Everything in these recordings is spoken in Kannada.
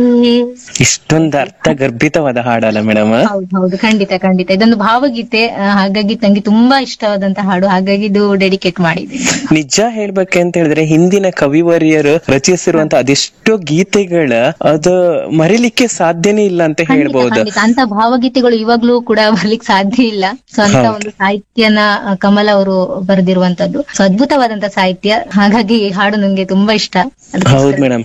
ಇಷ್ಟೊಂದು ಅರ್ಥ ಗರ್ಭಿತವಾದ ಹಾಡಲ್ಲ ಮೇಡಮ್. ಹೌದು ಹೌದು, ಖಂಡಿತ ಖಂಡಿತ. ಇದೊಂದು ಭಾವಗೀತೆ, ಹಾಗಾಗಿ ನಂಗೆ ತುಂಬಾ ಇಷ್ಟವಾದಂತ ಹಾಡು, ಹಾಗಾಗಿ ಇದು ಡೆಡಿಕೇಟ್ ಮಾಡಿದ್ದೀನಿ. ನಿಜ ಹೇಳ್ಬೇಕಂತ ಹೇಳಿದ್ರೆ ಹಿಂದಿನ ಕವಿವರಿಯರು ರಚಿಸಿರುವಂತ ಅದೆಷ್ಟೋ ಗೀತೆಗಳ ಅದು ಮರಿಲಿಕ್ಕೆ ಸಾಧ್ಯನೇ ಇಲ್ಲ ಅಂತ ಹೇಳ್ಬಹುದು. ಅಂತ ಭಾವಗೀತೆಗಳು ಇವಾಗ್ಲೂ ಕೂಡ ಬರ್ಲಿಕ್ಕೆ ಸಾಧ್ಯ ಇಲ್ಲ. ಸೊ ಅಂತ ಒಂದು ಸಾಹಿತ್ಯನ ಕಮಲ ಅವರು ಬರೆದಿರುವಂತದ್ದು. ಸೊ ಅದ್ಭುತವಾದಂತ ಸಾಹಿತ್ಯ, ಹಾಗಾಗಿ ಈ ಹಾಡು ನಂಗೆ ತುಂಬಾ ಇಷ್ಟ. ಹೌದು ಮೇಡಮ್.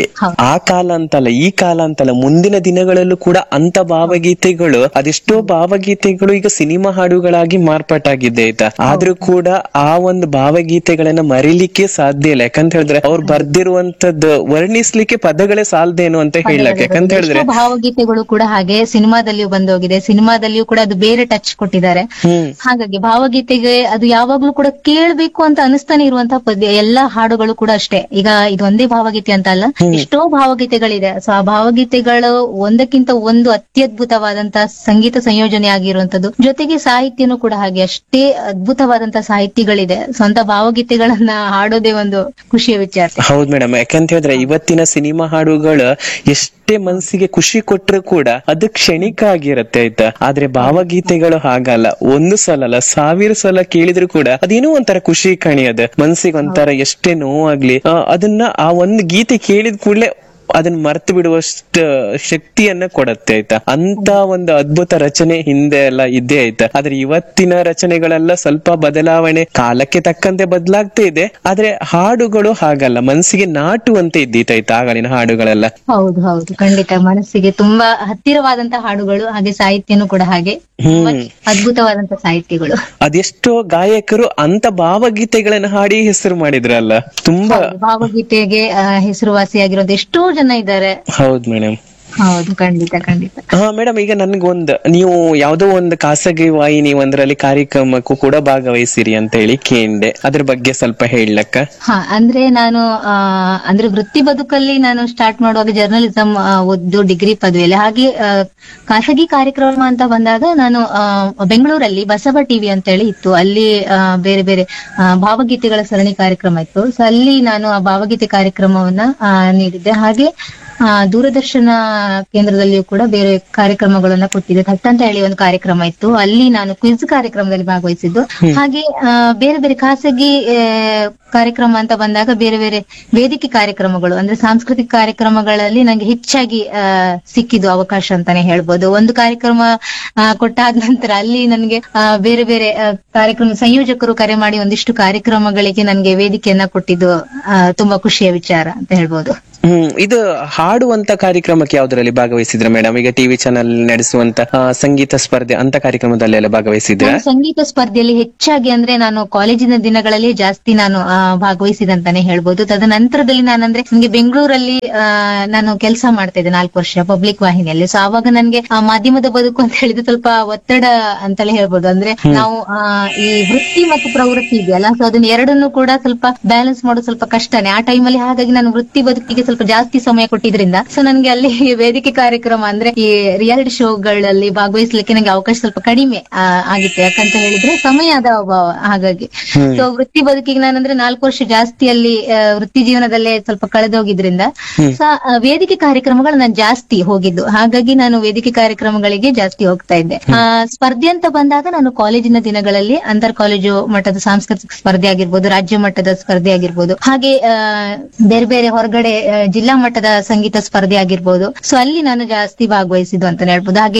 ಆ ಕಾಲ ಅಂತಲ್ಲ, ಈ ಕಾಲ ಅಂತಲ್ಲ, ಮುಂದಿನ ದಿನಗಳಲ್ಲೂ ಕೂಡ ಅಂತ ಭಾವಗೀತೆಗಳು, ಅದೆಷ್ಟೋ ಭಾವಗೀತೆಗಳು ಈಗ ಸಿನಿಮಾ ಹಾಡುಗಳಾಗಿ ಮಾರ್ಪಾಟಾಗಿದೆ ಆಯ್ತಾ. ಆದ್ರೂ ಕೂಡ ಆ ಒಂದು ಭಾವಗೀತೆಗಳನ್ನ ಮರಿಲಿಕ್ಕೆ ಸಾಧ್ಯ ಇಲ್ಲ. ಯಾಕಂತ ಹೇಳಿದ್ರೆ ಅವ್ರು ಬರ್ದಿರುವಂತದ್ದು ವರ್ಣಿಸ್ಲಿಕ್ಕೆ ಪದಗಳೇ ಸಾಲದೇನು ಅಂತ ಹೇಳಕ್. ಯಾಕಂತ ಹೇಳಿದ್ರೆ ಭಾವಗೀತೆಗಳು ಕೂಡ ಹಾಗೆ ಸಿನಿಮಾದಲ್ಲಿಯೂ ಬಂದೋಗಿದೆ, ಸಿನಿಮಾದಲ್ಲಿಯೂ ಕೂಡ ಅದು ಬೇರೆ ಟಚ್ ಕೊಟ್ಟಿದ್ದಾರೆ. ಹಾಗಾಗಿ ಭಾವಗೀತೆಗೆ ಅದು ಯಾವಾಗ್ಲೂ ಕೂಡ ಕೇಳ್ಬೇಕು ಅಂತ ಅನಿಸ್ತಾನೆ ಇರುವಂತಹ ಪದ್ಯ. ಎಲ್ಲಾ ಹಾಡುಗಳು ಕೂಡ ಅಷ್ಟೇ. ಈಗ ಇದೊಂದೇ ಭಾವಗೀತೆ ಅಂತ ಅಲ್ಲ, ಎಷ್ಟೋ ಭಾವಗೀತೆಗಳಿದೆ. ಸೊ ಆ ಭಾವಗೀತೆಗಳು ಒಂದಕ್ಕಿಂತ ಒಂದು ಅತ್ಯದ್ಭುತವಾದಂತಹ ಸಂಗೀತ ಸಂಯೋಜನೆ ಆಗಿರುವಂತದ್ದು, ಜೊತೆಗೆ ಸಾಹಿತ್ಯನೂ ಕೂಡ ಹಾಗೆ ಅಷ್ಟೇ ಅದ್ಭುತವಾದಂತಹ ಸಾಹಿತ್ಯಗಳಿದೆ. ಸ್ವಂತ ಭಾವಗೀತೆಗಳನ್ನ ಹಾಡೋದೇ ಒಂದು ಖುಷಿಯ ವಿಚಾರ. ಹೌದು ಮೇಡಮ್. ಯಾಕಂತ ಹೇಳಿದ್ರೆ ಇವತ್ತಿನ ಸಿನಿಮಾ ಹಾಡುಗಳು ಎಷ್ಟೇ ಮನಸ್ಸಿಗೆ ಖುಷಿ ಕೊಟ್ಟರು ಕೂಡ ಅದು ಕ್ಷಣಿಕ ಆಗಿರತ್ತೆ ಆಯ್ತಾ. ಆದ್ರೆ ಭಾವಗೀತೆಗಳು ಹಾಗಲ್ಲ, ಒಂದು ಸಲ ಅಲ್ಲ 1000 ಸಲ ಕೇಳಿದ್ರು ಕೂಡ ಅದೇನೋ ಒಂಥರ ಖುಷಿ ಕಾಣಿಯದ ಮನಸ್ಸಿಗೆ. ಒಂಥರ ಎಷ್ಟೇ ನೋವಾಗ್ಲಿ ಅದನ್ನ ಆ ಒಂದು ಗೀತೆ ಕೇಳಿದ ಕೂಡಲೇ ಅದನ್ನ ಮರ್ತು ಬಿಡುವಷ್ಟು ಶಕ್ತಿಯನ್ನ ಕೊಡತ್ತೆ ಆಯ್ತಾ. ಅಂತ ಒಂದು ಅದ್ಭುತ ರಚನೆ ಹಿಂದೆ ಎಲ್ಲ ಇದ್ದೇ ಆಯ್ತಾ. ಆದ್ರೆ ಇವತ್ತಿನ ರಚನೆಗಳೆಲ್ಲ ಸ್ವಲ್ಪ ಬದಲಾವಣೆ, ಕಾಲಕ್ಕೆ ತಕ್ಕಂತೆ ಬದಲಾಗ್ತಾ ಇದೆ. ಆದ್ರೆ ಹಾಡುಗಳು ಹಾಗಲ್ಲ, ಮನಸ್ಸಿಗೆ ನಾಟುವಂತೆ ಇದ್ದೀತಾಯ್ತಾ ಆಗಳಿನ ಹಾಡುಗಳೆಲ್ಲ. ಹೌದು ಹೌದು, ಖಂಡಿತ ಮನಸ್ಸಿಗೆ ತುಂಬಾ ಹತ್ತಿರವಾದಂತಹ ಹಾಡುಗಳು, ಹಾಗೆ ಸಾಹಿತ್ಯನೂ ಕೂಡ ಹಾಗೆ ಅದ್ಭುತವಾದಂತ ಸಾಹಿತ್ಯಗಳು. ಅದೆಷ್ಟೋ ಗಾಯಕರು ಅಂತ ಭಾವಗೀತೆಗಳನ್ನ ಹಾಡಿ ಹೆಸರು ಮಾಡಿದ್ರಲ್ಲ. ತುಂಬಾ ಭಾವಗೀತೆಗೆ ಹೆಸರುವಾಸಿಯಾಗಿರೋದು ಎಷ್ಟೋ ಜನ ಇದ್ದಾರೆ. ಹೌದು ಮೇಡಮ್. ಹೌದು, ಖಂಡಿತ ಖಂಡಿತ. ಹಾ ಮೇಡಮ್, ಈಗ ನನ್ಗೊಂದು, ನೀವು ಯಾವ್ದೋ ಒಂದು ಖಾಸಗಿ ವಾಹಿನಿ ಒಂದರಲ್ಲಿ ಕಾರ್ಯಕ್ರಮಕ್ಕೂ ಕೂಡ ಭಾಗವಹಿಸಿರಿ ಅಂತ ಹೇಳಿ ಕೇಂಡೆ, ಅದ್ರ ಬಗ್ಗೆ ಸ್ವಲ್ಪ ಹೇಳಕ್ಕ. ಹಾ, ಅಂದ್ರೆ ನಾನು ಅಂದ್ರೆ ವೃತ್ತಿ ಬದುಕಲ್ಲಿ ನಾನು ಸ್ಟಾರ್ಟ್ ಮಾಡುವಾಗ ಜರ್ನಲಿಸಂ ಓದ್ದು ಡಿಗ್ರಿ ಪದವಿಯಲ್ಲಿ. ಹಾಗೆ ಖಾಸಗಿ ಕಾರ್ಯಕ್ರಮ ಅಂತ ಬಂದಾಗ ನಾನು ಬೆಂಗಳೂರಲ್ಲಿ ಬಸವ ಟಿವಿ ಅಂತ ಹೇಳಿ ಇತ್ತು, ಅಲ್ಲಿ ಬೇರೆ ಬೇರೆ ಭಾವಗೀತೆಗಳ ಸರಣಿ ಕಾರ್ಯಕ್ರಮ ಇತ್ತು. ಸೊ ಅಲ್ಲಿ ನಾನು ಆ ಭಾವಗೀತೆ ಕಾರ್ಯಕ್ರಮವನ್ನ ನೀಡಿದ್ದೆ. ಹಾಗೆ ದೂರದರ್ಶನ ಕೇಂದ್ರದಲ್ಲಿಯೂ ಕೂಡ ಬೇರೆ ಕಾರ್ಯಕ್ರಮಗಳನ್ನ ಕೊಟ್ಟಿದ್ದೆ. ಥಟ್ ಅಂತ ಹೇಳಿ ಒಂದು ಕಾರ್ಯಕ್ರಮ ಇತ್ತು, ಅಲ್ಲಿ ನಾನು ಕ್ವಿಜ್ ಕಾರ್ಯಕ್ರಮದಲ್ಲಿ ಭಾಗವಹಿಸಿದ್ದು. ಹಾಗೆ ಬೇರೆ ಬೇರೆ ಖಾಸಗಿ ಕಾರ್ಯಕ್ರಮ ಅಂತ ಬಂದಾಗ ಬೇರೆ ಬೇರೆ ವೇದಿಕೆ ಕಾರ್ಯಕ್ರಮಗಳು, ಅಂದ್ರೆ ಸಾಂಸ್ಕೃತಿಕ ಕಾರ್ಯಕ್ರಮಗಳಲ್ಲಿ ನಂಗೆ ಹೆಚ್ಚಾಗಿ ಸಿಕ್ಕಿದ್ದು ಅವಕಾಶ ಅಂತಾನೆ ಹೇಳ್ಬೋದು. ಒಂದು ಕಾರ್ಯಕ್ರಮ ಕೊಟ್ಟಾದ ನಂತರ ಅಲ್ಲಿ ನನ್ಗೆ ಬೇರೆ ಬೇರೆ ಕಾರ್ಯಕ್ರಮ ಸಂಯೋಜಕರು ಕರೆ ಮಾಡಿ ಒಂದಿಷ್ಟು ಕಾರ್ಯಕ್ರಮಗಳಿಗೆ ನನ್ಗೆ ವೇದಿಕೆಯನ್ನ ಕೊಟ್ಟಿದ್ದು ತುಂಬಾ ಖುಷಿಯ ವಿಚಾರ ಅಂತ ಹೇಳ್ಬೋದು. ಇದು ಹಾಡುವಂತ ಕಾರ್ಯಕ್ರಮಕ್ಕೆ ಯಾವ್ದ್ರಲ್ಲಿ ಭಾಗವಹಿಸಿದ್ರ ಮೇಡಮ್? ಈಗ ಟಿವಿ ಚಾನೆಲ್ ನಡೆಸುವಂತ ಸಂಗೀತ ಸ್ಪರ್ಧೆ ಅಂತ ಕಾರ್ಯಕ್ರಮದಲ್ಲೆಲ್ಲ ಭಾಗವಹಿಸಿದ್ರ? ಸಂಗೀತ ಸ್ಪರ್ಧೆಯಲ್ಲಿ ಹೆಚ್ಚಾಗಿ ಅಂದ್ರೆ ನಾನು ಕಾಲೇಜಿನ ದಿನಗಳಲ್ಲಿ ಜಾಸ್ತಿ ನಾನು ಭಾಗವಹಿಸಿದಂತಾನೆ ಹೇಳ್ಬೋದು. ತದನಂತರದಲ್ಲಿ ನಾನಂದ್ರೆ ನನ್ಗೆ ಬೆಂಗಳೂರಲ್ಲಿ ನಾನು ಕೆಲಸ ಮಾಡ್ತಾ ಇದ್ದೆ 4 ವರ್ಷ ಪಬ್ಲಿಕ್ ವಾಹಿನಿಯಲ್ಲಿ. ಸೊ ಆವಾಗ ನನ್ಗೆ ಮಾಧ್ಯಮದ ಬದುಕು ಅಂತ ಹೇಳಿದ್ರೆ ಸ್ವಲ್ಪ ಒತ್ತಡ ಅಂತಲೇ ಹೇಳ್ಬೋದು. ಅಂದ್ರೆ ನಾವು ಈ ವೃತ್ತಿ ಮತ್ತು ಪ್ರವೃತ್ತಿ ಇದೆಯಲ್ಲ, ಸೊ ಅದನ್ನ ಎರಡನ್ನೂ ಕೂಡ ಸ್ವಲ್ಪ ಬ್ಯಾಲೆನ್ಸ್ ಮಾಡೋದು ಸ್ವಲ್ಪ ಕಷ್ಟನೇ ಆ ಟೈಮಲ್ಲಿ. ಹಾಗಾಗಿ ನಾನು ವೃತ್ತಿ ಬದುಕಿಗೆ ಸ್ವಲ್ಪ ಜಾಸ್ತಿ ಸಮಯ ಕೊಟ್ಟಿದ್ರಿಂದ ಸೊ ನನ್ಗೆ ಅಲ್ಲಿ ವೇದಿಕೆ ಕಾರ್ಯಕ್ರಮ ಅಂದ್ರೆ ಈ ರಿಯಾಲಿಟಿ ಶೋಗಳಲ್ಲಿ ಭಾಗವಹಿಸ್ಲಿಕ್ಕೆ ನಂಗೆ ಅವಕಾಶ ಸ್ವಲ್ಪ ಕಡಿಮೆ ಆಗಿತ್ತು. ಯಾಕಂತ ಹೇಳಿದ್ರೆ ಸಮಯದ ಅಭಾವ. ಹಾಗಾಗಿ ಸೊ ವೃತ್ತಿ ಬದುಕಿಗೆ ನಾನಂದ್ರೆ 4 ವರ್ಷ ಜಾಸ್ತಿ ಅಲ್ಲಿ ವೃತ್ತಿ ಜೀವನದಲ್ಲೇ ಸ್ವಲ್ಪ ಕಳೆದೋಗಿದ್ರಿಂದ ಸೊ ವೇದಿಕೆ ಕಾರ್ಯಕ್ರಮಗಳು ನಾನು ಜಾಸ್ತಿ ಹೋಗಿದ್ದು. ಹಾಗಾಗಿ ನಾನು ವೇದಿಕೆ ಕಾರ್ಯಕ್ರಮಗಳಿಗೆ ಜಾಸ್ತಿ ಹೋಗ್ತಾ ಇದ್ದೆ. ಸ್ಪರ್ಧೆ ಅಂತ ಬಂದಾಗ ನಾನು ಕಾಲೇಜಿನ ದಿನಗಳಲ್ಲಿ ಅಂತರ್ ಕಾಲೇಜು ಮಟ್ಟದ ಸಾಂಸ್ಕೃತಿಕ ಸ್ಪರ್ಧೆ ಆಗಿರ್ಬೋದು, ರಾಜ್ಯ ಮಟ್ಟದ ಸ್ಪರ್ಧೆ ಆಗಿರ್ಬೋದು, ಹಾಗೆ ಬೇರೆ ಬೇರೆ ಹೊರಗಡೆ ಜಿಲ್ಲಾ ಮಟ್ಟದ ಸಂಗೀತ ಸ್ಪರ್ಧೆ ಆಗಿರ್ಬೋದು. ಸೊ ಅಲ್ಲಿ ನಾನು ಜಾಸ್ತಿ ಭಾಗವಹಿಸಿದ್ದು ಅಂತ ಹೇಳ್ಬೋದು. ಹಾಗೆ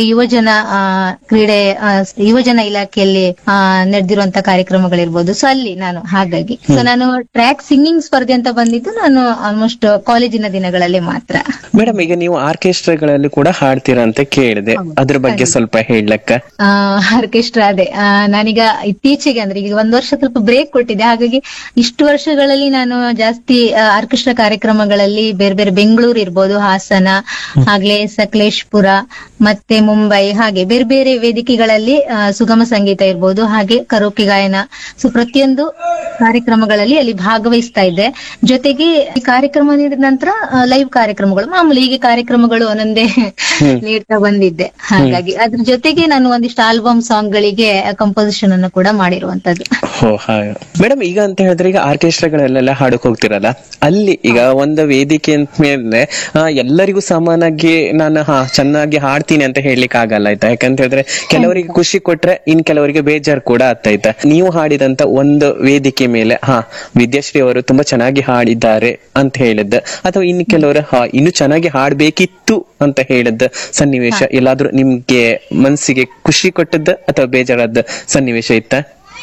ಯುವಜನ ಇಲಾಖೆಯಲ್ಲಿ ನಡೆದಿರುವಂತ ಕಾರ್ಯಕ್ರಮಗಳಿರ್ಬೋದು. ಸೊ ಅಲ್ಲಿ ನಾನು ಹಾಗಾಗಿ ಸೊ ನಾನು ಟ್ರ್ಯಾಕ್ ಸಿಂಗಿಂಗ್ ಸ್ಪರ್ಧೆ ಅಂತ ಬಂದಿದ್ದು ನಾನು ಆಲ್ಮೋಸ್ಟ್ ಕಾಲೇಜಿನ ದಿನಗಳಲ್ಲಿ ಮಾತ್ರ. ಮೇಡಮ್, ಈಗ ನೀವು ಆರ್ಕೆಸ್ಟ್ರಾಗಳಲ್ಲಿ ಕೂಡ ಹಾಡ್ತೀರಾ ಅಂತ ಕೇಳಿದೆ, ಅದ್ರ ಬಗ್ಗೆ ಸ್ವಲ್ಪ ಹೇಳಕ್ಕ. ಆರ್ಕೆಸ್ಟ್ರಾ ಅದೇ ನಾನೀಗ ಇತ್ತೀಚೆಗೆ ಅಂದ್ರೆ ಈಗ 1 ವರ್ಷ ಸ್ವಲ್ಪ ಬ್ರೇಕ್ ಕೊಟ್ಟಿದ್ದೆ. ಹಾಗಾಗಿ ಇಷ್ಟು ವರ್ಷಗಳಲ್ಲಿ ನಾನು ಜಾಸ್ತಿ ಆರ್ಕೆಸ್ಟ್ರಾ ಕಾರ್ಯಕ್ರಮಗಳಲ್ಲಿ ಬೇರೆ ಬೇರೆ ಬೆಂಗಳೂರು ಇರ್ಬೋದು, ಹಾಸನ, ಹಾಗೆ ಸಕಲೇಶ್ಪುರ, ಮತ್ತೆ ಮುಂಬೈ, ಹಾಗೆ ಬೇರೆ ಬೇರೆ ವೇದಿಕೆಗಳಲ್ಲಿ ಸುಗಮ ಸಂಗೀತ ಇರ್ಬೋದು, ಹಾಗೆ ಕರೋಕೆ ಗಾಯನ, ಸೊ ಪ್ರತಿಯೊಂದು ಕಾರ್ಯಕ್ರಮಗಳಲ್ಲಿ ಅಲ್ಲಿ ಭಾಗವಹಿಸ್ತಾ ಇದ್ದೆ. ಜೊತೆಗೆ ಈ ಕಾರ್ಯಕ್ರಮ ನೀಡಿದ ನಂತರ ಲೈವ್ ಕಾರ್ಯಕ್ರಮಗಳು ಮಾಮೂಲಿ ಹೀಗೆ ಕಾರ್ಯಕ್ರಮಗಳು ಒಂದೊಂದೇ ನೀಡ್ತಾ ಬಂದಿದ್ದೆ. ಹಾಗಾಗಿ ಅದ್ರ ಜೊತೆಗೆ ನಾನು ಒಂದಿಷ್ಟು ಆಲ್ಬಮ್ ಸಾಂಗ್ ಗಳಿಗೆ ಕಂಪೋಸಿಷನ್ ಅನ್ನು ಕೂಡ ಮಾಡಿರುವಂತದ್ದು. ಓ ಹಾಗೆ ಮೇಡಮ್, ಈಗ ಅಂತ ಹೇಳಿದ್ರೆ ಈಗ ಆರ್ಕೆಸ್ಟ್ರಾಗಳೆಲ್ಲ ಹಾಡಕ್ ಹೋಗ್ತಿರಲ್ಲ, ಅಲ್ಲಿ ಈಗ ಒಂದು ವೇದಿಕೆ ಅಂತ ಮೇಲೆ ಎಲ್ಲರಿಗೂ ಸಮಾನಾಗಿ ನಾನು ಚೆನ್ನಾಗಿ ಹಾಡ್ತೀನಿ ಅಂತ ಹೇಳಲಿಕ್ಕೆ ಆಗಲ್ಲ ಆಯ್ತಾ. ಯಾಕಂತ ಹೇಳಿದ್ರೆ ಕೆಲವರಿಗೆ ಖುಷಿ ಕೊಟ್ರೆ ಇನ್ ಕೆಲವರಿಗೆ ಬೇಜಾರು ಕೂಡ ಆಗ್ತಾಯ್ತಾ. ನೀವು ಹಾಡಿದಂತ ಒಂದು ವೇದಿಕೆ ಮೇಲೆ ವಿದ್ಯಾಶ್ರೀ ಅವರು ತುಂಬಾ ಚೆನ್ನಾಗಿ ಹಾಡಿದ್ದಾರೆ ಅಂತ ಹೇಳಿದ್ದ, ಅಥವಾ ಇನ್ನು ಕೆಲವರು ಇನ್ನು ಚೆನ್ನಾಗಿ ಹಾಡ್ಬೇಕಿತ್ತು ಅಂತ ಹೇಳಿದ್ದ ಸನ್ನಿವೇಶ ಎಲ್ಲಾದ್ರೂ ನಿಮ್ಗೆ ಮನಸ್ಸಿಗೆ ಖುಷಿ ಕೊಟ್ಟದ್ದ ಅಥವಾ ಬೇಜಾರಾದ ಸನ್ನಿವೇಶ ಇತ್ತ?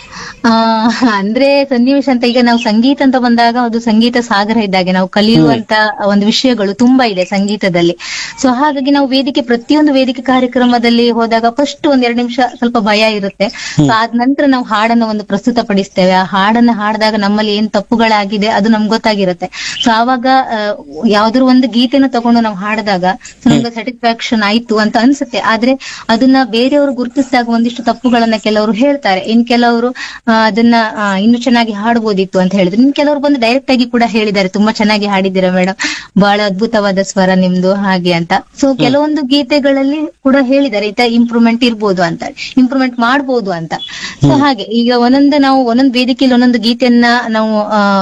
ಅಂದ್ರೆ ಸನ್ನಿವೇಶ ಅಂತ ಈಗ ನಾವು ಸಂಗೀತ ಅಂತ ಬಂದಾಗ ಅದು ಸಂಗೀತ ಸಾಗರ ಇದ್ದಾಗೆ, ನಾವು ಕಲಿಯುವಂತ ಒಂದು ವಿಷಯಗಳು ತುಂಬಾ ಇದೆ ಸಂಗೀತದಲ್ಲಿ. ಸೊ ಹಾಗಾಗಿ ನಾವು ಪ್ರತಿಯೊಂದು ವೇದಿಕೆ ಕಾರ್ಯಕ್ರಮದಲ್ಲಿ ಹೋದಾಗ ಫಸ್ಟ್ ಒಂದ್ 2 ನಿಮಿಷ ಸ್ವಲ್ಪ ಭಯ ಇರುತ್ತೆ. ಸೊ ಆದ ನಂತರ ನಾವು ಹಾಡನ್ನ ಒಂದು ಪ್ರಸ್ತುತ ಪಡಿಸ್ತೇವೆ. ಆ ಹಾಡನ್ನ ಹಾಡಿದಾಗ ನಮ್ಮಲ್ಲಿ ಏನ್ ತಪ್ಪುಗಳಾಗಿದೆ ಅದು ನಮ್ಗೆ ಗೊತ್ತಾಗಿರುತ್ತೆ. ಸೊ ಆವಾಗ ಯಾವ್ದಾದ್ರು ಒಂದು ಗೀತೆನ ತಗೊಂಡು ನಾವು ಹಾಡಿದಾಗ ನಮ್ಗೆ ಸ್ಯಾಟಿಸ್ಫ್ಯಾಕ್ಷನ್ ಆಯ್ತು ಅಂತ ಅನ್ಸುತ್ತೆ. ಆದ್ರೆ ಅದನ್ನ ಬೇರೆಯವರು ಗುರುತಿಸಿದಾಗ ಒಂದಿಷ್ಟು ತಪ್ಪುಗಳನ್ನ ಕೆಲವರು ಹೇಳ್ತಾರೆ, ಇನ್ ಕೆಲವರು ಅದನ್ನ ಇನ್ನು ಚೆನ್ನಾಗಿ ಹಾಡ್ಬೋದಿತ್ತು ಅಂತ ಹೇಳಿದ್ರು. ಇನ್ ಕೆಲವರು ಬಂದು ಡೈರೆಕ್ಟ್ ಆಗಿ ಕೂಡ ಹೇಳಿದ್ದಾರೆ, ತುಂಬಾ ಚೆನ್ನಾಗಿ ಹಾಡಿದ್ದೀರಾ ಮೇಡಮ್, ಬಹಳ ಅದ್ಭುತವಾದ ಸ್ವರ ನಿಮ್ದು ಹಾಗೆ ಅಂತ. ಸೊ ಕೆಲವೊಂದು ಗೀತೆಗಳಲ್ಲಿ ಕೂಡ ಹೇಳಿದ್ದಾರೆ ಈ ತರ ಇಂಪ್ರೂವ್ಮೆಂಟ್ ಇರ್ಬೋದು ಅಂತ, ಇಂಪ್ರೂವ್ಮೆಂಟ್ ಮಾಡ್ಬೋದು ಅಂತ. ಸೊ ಹಾಗೆ ಈಗ ಒಂದೊಂದು ವೇದಿಕೆಯಲ್ಲಿ ಒಂದೊಂದು ಗೀತೆಯನ್ನ ನಾವು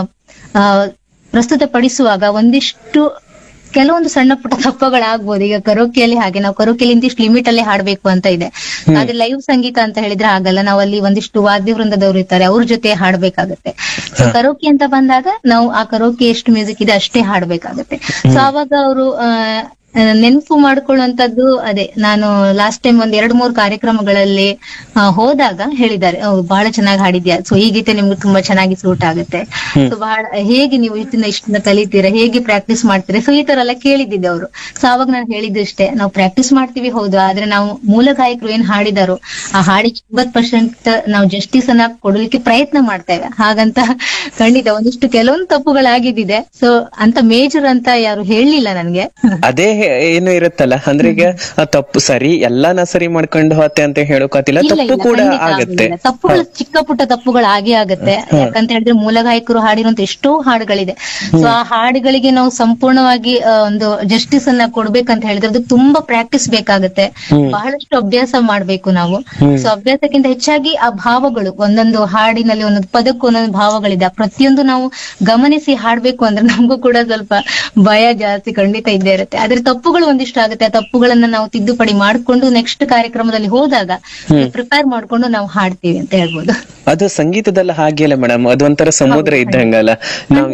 ಪ್ರಸ್ತುತ ಪಡಿಸುವಾಗ ಒಂದಿಷ್ಟು ಕೆಲವೊಂದು ಸಣ್ಣ ಪುಟ್ಟ ತಪ್ಪುಗಳಾಗ್ಬೋದು. ಈಗ ಕರೋಕೆಯಲ್ಲಿ ಹಾಗೆ ನಾವು ಕರೋಕೆಯಲ್ಲಿ ಇಂತಿಷ್ಟು ಲಿಮಿಟ್ ಅಲ್ಲಿ ಹಾಡ್ಬೇಕು ಅಂತ ಇದೆ. ಆದ್ರೆ ಲೈವ್ ಸಂಗೀತ ಅಂತ ಹೇಳಿದ್ರೆ ಆಗಲ್ಲ, ನಾವು ಅಲ್ಲಿ ಒಂದಿಷ್ಟು ವಾದ್ಯ ವೃಂದದವ್ರು ಇರ್ತಾರೆ, ಅವ್ರ ಜೊತೆ ಹಾಡ್ಬೇಕಾಗತ್ತೆ. ಸೊ ಕರೋಕೆ ಅಂತ ಬಂದಾಗ ನಾವು ಆ ಕರೋಕೆ ಎಷ್ಟು ಮ್ಯೂಸಿಕ್ ಇದೆ ಅಷ್ಟೇ ಹಾಡ್ಬೇಕಾಗತ್ತೆ. ಸೊ ಅವಾಗ ಅವರು ನೆನಪು ಮಾಡ್ಕೊಳ್ಳುವಂತದ್ದು ಅದೇ, ನಾನು ಲಾಸ್ಟ್ ಟೈಮ್ ಒಂದ್ 2-3 ಕಾರ್ಯಕ್ರಮಗಳಲ್ಲಿ ಹೋದಾಗ ಹೇಳಿದ್ದಾರೆ, ಬಹಳ ಚೆನ್ನಾಗಿ ಹಾಡಿದ್ಯಾ, ಸೊ ಈ ಗೀತೆ ನಿಮ್ಗೆ ತುಂಬಾ ಚೆನ್ನಾಗಿ ಸೂಟ್ ಆಗುತ್ತೆ, ಸೊ ಬಹಳ ಹೇಗೆ ನೀವು ಇಷ್ಟನ್ನ ಕಲಿತೀರಾ, ಹೇಗೆ ಪ್ರಾಕ್ಟೀಸ್ ಮಾಡ್ತೀರಾ, ಸೊ ಈ ತರ ಎಲ್ಲ ಕೇಳಿದ್ದೆ ಅವರು. ಸೊ ಅವಾಗ ನಾನು ಹೇಳಿದ್ದು ಇಷ್ಟೇ, ನಾವು ಪ್ರಾಕ್ಟೀಸ್ ಮಾಡ್ತೀವಿ ಹೌದು, ಆದ್ರೆ ನಾವು ಮೂಲ ಗಾಯಕರು ಏನ್ ಹಾಡಿದಾರೋ ಆ ಹಾಡಿಗೆ 90% ನಾವು ಜಸ್ಟಿಸ್ ಅನ್ನ ಕೊಡಲಿಕ್ಕೆ ಪ್ರಯತ್ನ ಮಾಡ್ತೇವೆ. ಹಾಗಂತ ಖಂಡಿತ ಒಂದಿಷ್ಟು ಕೆಲವೊಂದು ತಪ್ಪುಗಳಾಗಿದ್ದಿದೆ. ಸೊ ಅಂತ ಮೇಜರ್ ಅಂತ ಯಾರು ಹೇಳಲಿಲ್ಲ ನನ್ಗೆ. ಅದೇ ಏನು ಇರುತ್ತಲ್ಲ, ಅಂದ್ರೆ ಈಗ ತಪ್ಪು ಸರಿ ಎಲ್ಲಾನ ಸರಿ ಮಾಡ್ಕೊಂಡು ಹೋತೆ ಅಂತ ಹೇಳೋಕಾತಿಲ್ಲ, ತಪ್ಪು ಕೂಡ ಆಗತ್ತೆ. ತಪ್ಪುಗಳು ಚಿಕ್ಕ ಪುಟ್ಟ ತಪ್ಪುಗಳು ಆಗೇ ಆಗತ್ತೆ. ಯಾಕಂತ ಹೇಳಿದ್ರೆ ಮೂಲ ಗಾಯಕರು ಹಾಡಿರುವಂತ ಎಷ್ಟೋ ಹಾಡುಗಳಿದೆ. ಸೊ ಆ ಹಾಡುಗಳಿಗೆ ನಾವು ಸಂಪೂರ್ಣವಾಗಿ ಒಂದು ಜಸ್ಟಿಸ್ ಅನ್ನ ಕೊಡ್ಬೇಕಂತ ಹೇಳಿದ್ರೆ ಅದಕ್ಕೆ ತುಂಬಾ ಪ್ರಾಕ್ಟೀಸ್ ಬೇಕಾಗತ್ತೆ, ಬಹಳಷ್ಟು ಅಭ್ಯಾಸ ಮಾಡ್ಬೇಕು ನಾವು. ಸೊ ಅಭ್ಯಾಸಕ್ಕಿಂತ ಹೆಚ್ಚಾಗಿ ಆ ಭಾವಗಳು, ಒಂದೊಂದು ಹಾಡಿನಲ್ಲಿ ಒಂದೊಂದು ಪದಕ್ಕೂ ಒಂದೊಂದು ಭಾವಗಳಿದೆ, ಆ ಪ್ರತಿಯೊಂದು ನಾವು ಗಮನಿಸಿ ಹಾಡ್ಬೇಕು ಅಂದ್ರೆ ನಮಗೂ ಕೂಡ ಸ್ವಲ್ಪ ಭಯ ಜಾಸ್ತಿ ಖಂಡಿತ ಇದ್ದೇ ಇರುತ್ತೆ. ಆದ್ರೆ ತಪ್ಪುಗಳು ಒಂದಿಷ್ಟು ಆಗುತ್ತೆ, ಆ ತಪ್ಪುಗಳನ್ನ ನಾವು ತಿದ್ದುಪಡಿ ಮಾಡ್ಕೊಂಡು ನೆಕ್ಸ್ಟ್ ಕಾರ್ಯಕ್ರಮದಲ್ಲಿ ಹೋದಾಗ ಪ್ರಿಪೇರ್ ಮಾಡ್ಕೊಂಡು ನಾವು ಹಾಡ್ತೀವಿ ಅಂತ ಹೇಳ್ಬೋದು. ಅದು ಸಂಗೀತದಲ್ಲ ಹಾಗೆ ಅಲ್ಲ ಮೇಡಮ್, ಅದು ಒಂಥರ ಸಮುದ್ರ ಇದ್ದಂಗಲ್ಲ. ನಾವು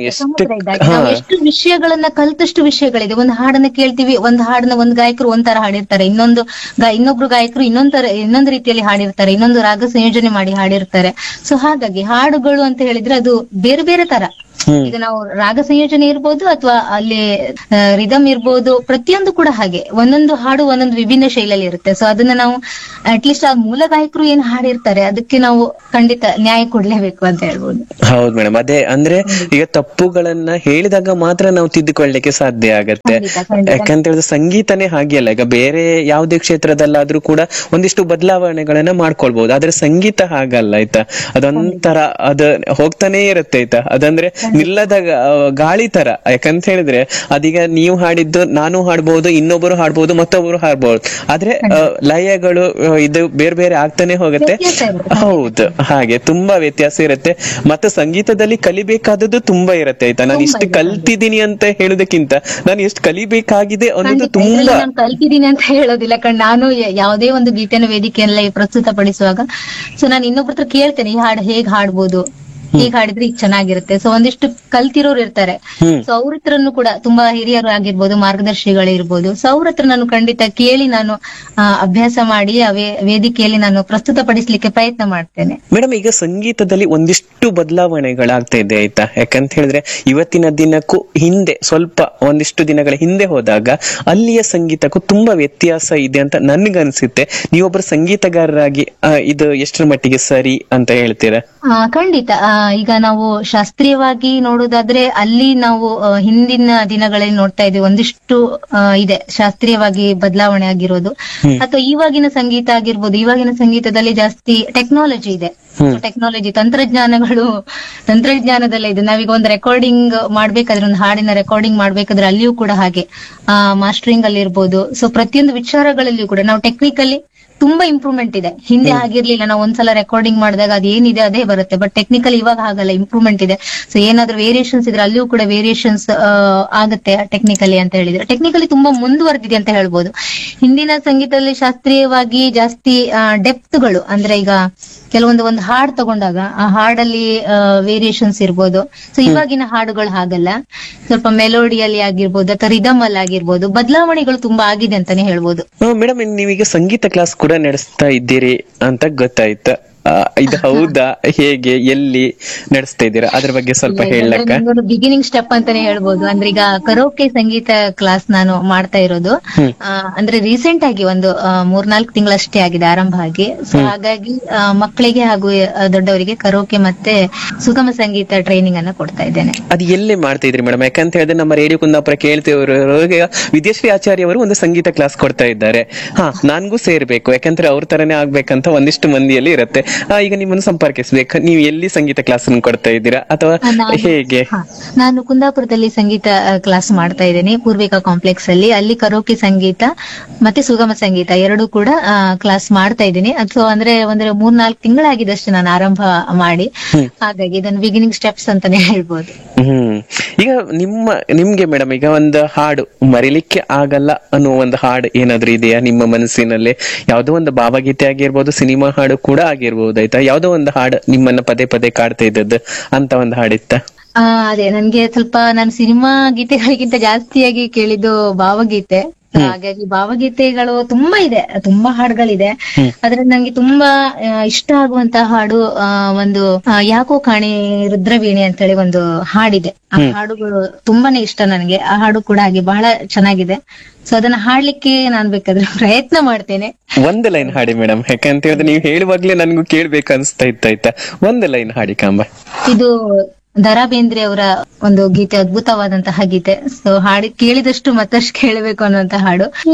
ಎಷ್ಟು ವಿಷಯಗಳನ್ನ ಕಲ್ತಷ್ಟು ವಿಷಯಗಳಿದೆ. ಒಂದು ಹಾಡನ್ನ ಕೇಳ್ತೀವಿ, ಒಂದು ಹಾಡನ್ನ ಒಂದು ಗಾಯಕರು ಒಂಥರ ಹಾಡಿರ್ತಾರೆ, ಇನ್ನೊಬ್ರು ಗಾಯಕರು ಇನ್ನೊಂದು ರೀತಿಯಲ್ಲಿ ಹಾಡಿರ್ತಾರೆ, ಇನ್ನೊಂದು ರಾಗ ಸಂಯೋಜನೆ ಮಾಡಿ ಹಾಡಿರ್ತಾರೆ. ಸೊ ಹಾಗಾಗಿ ಹಾಡುಗಳು ಅಂತ ಹೇಳಿದ್ರೆ ಅದು ಬೇರೆ ಬೇರೆ ತರ. ಈಗ ನಾವು ರಾಗ ಸಂಯೋಜನೆ ಇರ್ಬೋದು ಅಥವಾ ಅಲ್ಲಿ ರಿದಮ್ ಇರ್ಬೋದು, ಪ್ರತಿಯೊಂದು ಕೂಡ ಹಾಗೆ ಒಂದೊಂದು ಹಾಡು ಒಂದೊಂದು ವಿಭಿನ್ನ ಶೈಲಿಯಲ್ಲಿ ಇರುತ್ತೆ. ಸೊ ಅದನ್ನ ನಾವು ಅಟ್ಲೀಸ್ಟ್ ಆ ಮೂಲ ಗಾಯಕರು ಏನ್ ಹಾಡಿರ್ತಾರೆ ಅದಕ್ಕೆ ನಾವು ಖಂಡಿತ ನ್ಯಾಯ ಕೊಡ್ಲೇಬೇಕು ಅಂತ ಹೇಳ್ಬೋದು. ಹೌದು ಮೇಡಮ್, ಅದೇ ಅಂದ್ರೆ ಈಗ ತಪ್ಪುಗಳನ್ನ ಹೇಳಿದಾಗ ಮಾತ್ರ ನಾವು ತಿದ್ದುಕೊಳ್ಳಲಿಕ್ಕೆ ಸಾಧ್ಯ ಆಗತ್ತೆ. ಯಾಕಂತ ಹೇಳಿದ್ರೆ ಸಂಗೀತನೇ ಹಾಗೆ ಅಲ್ಲ, ಈಗ ಬೇರೆ ಯಾವುದೇ ಕ್ಷೇತ್ರದಲ್ಲಾದ್ರೂ ಕೂಡ ಒಂದಿಷ್ಟು ಬದಲಾವಣೆಗಳನ್ನ ಮಾಡ್ಕೊಳ್ಬಹುದು, ಆದ್ರೆ ಸಂಗೀತ ಹಾಗಲ್ಲ ಆಯ್ತಾ. ಅದೊಂಥರ ಅದು ಹೋಗ್ತಾನೆ ಇರುತ್ತೆ ಆಯ್ತಾ, ಅದಂದ್ರೆ ನಿಲ್ಲದ ಗಾಳಿ ತರ. ಯಾಕಂತ ಹೇಳಿದ್ರೆ ಅದೀಗ ನೀವು ಹಾಡಿದ್ದು ನಾನು ಹಾಡ್ಬಹುದು, ಇನ್ನೊಬ್ಬರು ಹಾಡ್ಬಹುದು, ಮತ್ತೊಬ್ಬರು ಹಾಡ್ಬಹುದು, ಆದ್ರೆ ಲಯಗಳು ಇದು ಬೇರೆ ಬೇರೆ ಆಗ್ತಾನೆ ಹೋಗುತ್ತೆ. ಹೌದು, ಹಾಗೆ ತುಂಬಾ ವ್ಯತ್ಯಾಸ ಇರುತ್ತೆ. ಮತ್ತೆ ಸಂಗೀತದಲ್ಲಿ ಕಲಿಬೇಕಾದದ್ದು ತುಂಬಾ ಇರುತ್ತೆ ಆಯ್ತಾ. ನಾನು ಇಷ್ಟು ಕಲ್ತಿದ್ದೀನಿ ಅಂತ ಹೇಳೋದಕ್ಕಿಂತ ನಾನು ಎಷ್ಟು ಕಲಿಬೇಕಾಗಿದೆ ಅನ್ನೋದು ತುಂಬಾ. ಕಲ್ತಿದ್ದೀನಿ ಅಂತ ಹೇಳೋದಿಲ್ಲ ಕಣ್, ನಾನು ಯಾವುದೇ ಒಂದು ಗೀತೆನ ವೇದಿಕೆಯಲ್ಲಿ ಪ್ರಸ್ತುತ ಪಡಿಸುವಾಗ ಸೊ ನಾನು ಇನ್ನೊಬ್ರ ಹತ್ರ ಕೇಳ್ತೇನೆ, ಈ ಹಾಡು ಹೇಗ್ ಹಾಡ್ಬೋದು, ಹೀಗ್ ಹಾಡಿದ್ರೆ ಈಗ ಚೆನ್ನಾಗಿರುತ್ತೆ. ಸೊ ಒಂದಿಷ್ಟು ಕಲ್ತಿರೋರು ಇರ್ತಾರೆ, ಸೊ ಅವ್ರ ಹತ್ರನು ಕೂಡ ತುಂಬಾ ಹಿರಿಯರು ಆಗಿರ್ಬೋದು, ಮಾರ್ಗದರ್ಶಿಗಳಿರ್ಬೋದು, ಸೊ ಅವ್ರ ಹತ್ರ ನಾನು ಖಂಡಿತ ಕೇಳಿ ನಾನು ಅಭ್ಯಾಸ ಮಾಡಿ ವೇದಿಕೆಯಲ್ಲಿ ನಾನು ಪ್ರಸ್ತುತ ಪಡಿಸ್ಲಿಕ್ಕೆ ಪ್ರಯತ್ನ ಮಾಡ್ತೇನೆ. ಮೇಡಮ್, ಈಗ ಸಂಗೀತದಲ್ಲಿ ಒಂದಿಷ್ಟು ಬದಲಾವಣೆಗಳಾಗ್ತಾ ಇದೆ ಆಯ್ತಾ. ಯಾಕಂತ ಹೇಳಿದ್ರೆ ಇವತ್ತಿನ ದಿನಕ್ಕೂ ಹಿಂದೆ ಸ್ವಲ್ಪ ಒಂದಿಷ್ಟು ದಿನಗಳ ಹಿಂದೆ ಹೋದಾಗ ಅಲ್ಲಿಯ ಸಂಗೀತಕ್ಕೂ ತುಂಬಾ ವ್ಯತ್ಯಾಸ ಇದೆ ಅಂತ ನನ್ಗನ್ಸುತ್ತೆ. ನೀವೊಬ್ಬರು ಸಂಗೀತಗಾರರಾಗಿ ಇದು ಎಷ್ಟರ ಮಟ್ಟಿಗೆ ಸರಿ ಅಂತ ಹೇಳ್ತೀರಾ? ಖಂಡಿತ. ಈಗ ನಾವು ಶಾಸ್ತ್ರೀಯವಾಗಿ ನೋಡೋದಾದ್ರೆ ಅಲ್ಲಿ ನಾವು ಹಿಂದಿನ ದಿನಗಳಲ್ಲಿ ನೋಡ್ತಾ ಇದ್ವಿ, ಒಂದಿಷ್ಟು ಇದೆ ಶಾಸ್ತ್ರೀಯವಾಗಿ ಬದಲಾವಣೆ ಆಗಿರೋದು. ಅಥವಾ ಇವಾಗಿನ ಸಂಗೀತ ಆಗಿರ್ಬೋದು, ಇವಾಗಿನ ಸಂಗೀತದಲ್ಲಿ ಜಾಸ್ತಿ ಟೆಕ್ನಾಲಜಿ ಇದೆ. ಟೆಕ್ನಾಲಜಿ ತಂತ್ರಜ್ಞಾನದಲ್ಲೇ ಇದೆ. ನಾವೀಗ ಒಂದು ರೆಕಾರ್ಡಿಂಗ್ ಮಾಡ್ಬೇಕಾದ್ರೆ, ಒಂದು ಹಾಡಿನ ರೆಕಾರ್ಡಿಂಗ್ ಮಾಡ್ಬೇಕಾದ್ರೆ ಅಲ್ಲಿಯೂ ಕೂಡ ಹಾಗೆ ಮಾಸ್ಟರಿಂಗ್ ಅಲ್ಲಿ ಇರ್ಬೋದು. ಸೊ ಪ್ರತಿಯೊಂದು ವಿಚಾರಗಳಲ್ಲಿಯೂ ಕೂಡ ನಾವು ಟೆಕ್ನಿಕಲಿ ತುಂಬಾ ಇಂಪ್ರೂವ್ಮೆಂಟ್ ಇದೆ. ಹಿಂದೆ ಆಗಿರ್ಲಿಲ್ಲ, ನಾವು ಒಂದ್ಸಲ ರೆಕಾರ್ಡಿಂಗ್ ಮಾಡಿದಾಗ ಅದು ಏನಿದೆ ಅದೇ ಬರುತ್ತೆ. ಬಟ್ ಟೆಕ್ನಿಕಲ್ ಇವಾಗ ಹಾಗಲ್ಲ, ಇಂಪ್ರೂವ್ಮೆಂಟ್ ಇದೆ. ಸೊ ಏನಾದ್ರೂ ವೇರಿಯೇಷನ್ಸ್ ಇದ್ರೆ ಅಲ್ಲಿಯೂ ಕೂಡ ವೇರಿಯೇಷನ್ಸ್ ಆಗುತ್ತೆ ಟೆಕ್ನಿಕಲಿ ಅಂತ ಹೇಳಿದ್ರೆ. ಟೆಕ್ನಿಕಲಿ ತುಂಬಾ ಮುಂದುವರೆದಿದೆ ಅಂತ ಹೇಳ್ಬೋದು. ಹಿಂದಿನ ಸಂಗೀತದಲ್ಲಿ ಶಾಸ್ತ್ರೀಯವಾಗಿ ಜಾಸ್ತಿ ಡೆಪ್ತ್ಗಳು, ಅಂದ್ರೆ ಈಗ ಒಂದು ಹಾಡ್ ತಗೊಂಡಾಗ ಆ ಹಾಡಲ್ಲಿ ವೇರಿಯೇಷನ್ಸ್ ಇರ್ಬೋದು. ಸೊ ಇವಾಗಿನ ಹಾಡುಗಳು ಹಾಗಲ್ಲ, ಸ್ವಲ್ಪ ಮೆಲೋಡಿಯಲ್ಲಿ ಆಗಿರ್ಬೋದು ಅಥವಾ ರಿದಮ್ ಅಲ್ಲಿ ಆಗಿರ್ಬೋದು ಬದಲಾವಣೆಗಳು ತುಂಬಾ ಆಗಿದೆ ಅಂತಾನೆ ಹೇಳ್ಬೋದು. ಮೇಡಮ್, ನೀವೀಗ ಸಂಗೀತ ಕ್ಲಾಸ್ ಕೂಡ ನಡೆಸ್ತಾ ಇದ್ದೀರಿ ಅಂತ ಗೊತ್ತಾಯ್ತು. ಇದು ಹೌದಾ, ಹೇಗೆ, ಎಲ್ಲಿ ನಡೆಸ್ತಾ ಇದ್ದೀರಾ, ಅದ್ರ ಬಗ್ಗೆ ಸ್ವಲ್ಪ ಹೇಳಕ್ಕ? ಬಿಗಿನಿಂಗ್ ಸ್ಟೆಪ್ ಅಂತಾನೆ ಹೇಳ್ಬೋದು. ಅಂದ್ರೆ ಈಗ ಕರೋಕೆ ಸಂಗೀತ ಕ್ಲಾಸ್ ನಾನು ಮಾಡ್ತಾ ಇರೋದು. ಅಂದ್ರೆ ರೀಸೆಂಟ್ ಆಗಿ ಒಂದು 3-4 ತಿಂಗಳಷ್ಟೇ ಆಗಿದೆ ಆರಂಭ ಆಗಿ. ಸೊ ಹಾಗಾಗಿ ಮಕ್ಕಳಿಗೆ ಹಾಗೂ ದೊಡ್ಡವರಿಗೆ ಕರೋಕೆ ಮತ್ತೆ ಸುಗಮ ಸಂಗೀತ ಟ್ರೈನಿಂಗ್ ಅನ್ನ ಕೊಡ್ತಾ ಇದ್ದೇನೆ. ಅದು ಎಲ್ಲೇ ಮಾಡ್ತಾ ಇದ್ರಿ ಮೇಡಮ್? ಯಾಕಂತ ಹೇಳಿದ್ರೆ ನಮ್ಮ ರೇಡಿಯೋ ಕುಂದಾಪುರ ಕೇಳ್ತಿವರು ವಿದ್ಯಾಶ್ರೀ ಆಚಾರ್ಯ ಅವರು ಒಂದು ಸಂಗೀತ ಕ್ಲಾಸ್ ಕೊಡ್ತಾ ಇದ್ದಾರೆ. ನನ್ಗೂ ಸೇರ್ಬೇಕು, ಯಾಕಂದ್ರೆ ಅವ್ರ ತರನೇ ಆಗ್ಬೇಕಂತ ಒಂದಿಷ್ಟು ಮಂದಿಯಲ್ಲಿ ಇರುತ್ತೆ. ಈಗ ನಿಮ್ಮನ್ನು ಸಂಪರ್ಕಿಸ್ಬೇಕು, ನೀವು ಎಲ್ಲಿ ಸಂಗೀತ ಕ್ಲಾಸ್ ಕೊಡ್ತಾ ಇದ್ದೀರಾ ಅಥವಾ ಹೇಗೆ? ನಾನು ಕುಂದಾಪುರದಲ್ಲಿ ಸಂಗೀತ ಕ್ಲಾಸ್ ಮಾಡ್ತಾ ಇದ್ದೇನೆ, ಪೂರ್ವಿಕಾ ಕಾಂಪ್ಲೆಕ್ಸ್ ಅಲ್ಲಿ. ಅಲ್ಲಿ ಕರೋಕೆ ಸಂಗೀತ ಮತ್ತೆ ಸುಗಮ ಸಂಗೀತ ಎರಡೂ ಕೂಡ ಕ್ಲಾಸ್ ಮಾಡ್ತಾ ಇದ್ದೀನಿ. ಅಥವಾ ಅಂದ್ರೆ 3-4 ತಿಂಗಳಾಗಿದಷ್ಟು ನಾನು ಆರಂಭ ಮಾಡಿ. ಹಾಗಾಗಿ ಇದನ್ನು ಬಿಗಿನಿಂಗ್ ಸ್ಟೆಪ್ಸ್ ಅಂತಾನೆ ಹೇಳ್ಬೋದು. ಈಗ ನಿಮ್ಗೆ ಮೇಡಮ್, ಈಗ ಒಂದು ಹಾಡು ಮರಿಲಿಕ್ಕೆ ಆಗಲ್ಲ ಅನ್ನೋ ಒಂದು ಹಾಡು ಏನಾದ್ರೂ ಇದೆಯಾ ನಿಮ್ಮ ಮನಸ್ಸಿನಲ್ಲಿ? ಯಾವ್ದೋ ಒಂದು ಭಾವಗೀತೆ ಆಗಿರ್ಬೋದು, ಸಿನಿಮಾ ಹಾಡು ಕೂಡ ಆಗಿರ್ಬೋದು, ಆಯ್ತಾ? ಯಾವ್ದೋ ಒಂದು ಹಾಡು ನಿಮ್ಮನ್ನ ಪದೇ ಪದೇ ಕಾಡ್ತಾ ಇದ್ದದ್ದು ಅಂತ ಒಂದು ಹಾಡಿತ್ತ? ಅದೇ, ನನ್ಗೆ ಸ್ವಲ್ಪ ನಾನು ಸಿನಿಮಾ ಗೀತೆಗಳಿಗಿಂತ ಜಾಸ್ತಿಯಾಗಿ ಕೇಳಿದ್ದು ಭಾವಗೀತೆ. ಹಾಗಾಗಿ ಭಾವಗೀತೆಗಳು ತುಂಬಾ ಇದೆ, ತುಂಬಾ ಹಾಡುಗಳಿದೆ. ಆದ್ರೆ ನಂಗೆ ತುಂಬಾ ಇಷ್ಟ ಆಗುವಂತ ಹಾಡು ಒಂದು ಯಾಕೋ ಕಾಣೆ ರುದ್ರವೀಣೆ ಅಂತೇಳಿ ಒಂದು ಹಾಡಿದೆ. ಆ ಹಾಡುಗಳು ತುಂಬಾನೇ ಇಷ್ಟ ನನಗೆ. ಆ ಹಾಡು ಕೂಡ ಹಾಗೆ ಬಹಳ ಚೆನ್ನಾಗಿದೆ. ಸೊ ಅದನ್ನ ಹಾಡ್ಲಿಕ್ಕೆ ನಾನ್ ಬೇಕಾದ್ರೆ ಪ್ರಯತ್ನ ಮಾಡ್ತೇನೆ. ಒಂದು ಲೈನ್ ಹಾಡಿ ಮೇಡಮ್, ಯಾಕಂತ ಹೇಳಿದ್ರೆ ನೀವು ಹೇಳುವಾಗ್ಲೇ ನನ್ಗೂ ಕೇಳ್ಬೇಕು ಅನ್ಸ್ತಾ ಇತ್ತಾಯ್ತಾ? ಒಂದು ಲೈನ್ ಹಾಡಿ ಕಾಂಬ. ಇದು ದ.ರಾ ಬೇಂದ್ರೆ ಅವರ ಒಂದು ಗೀತೆ, ಅದ್ಭುತವಾದಂತಹ ಗೀತೆ. ಸೊ ಹಾಡಿ ಕೇಳಿದಷ್ಟು ಮತ್ತಷ್ಟು ಕೇಳಬೇಕು ಅನ್ನುವಂತ ಹಾಡು.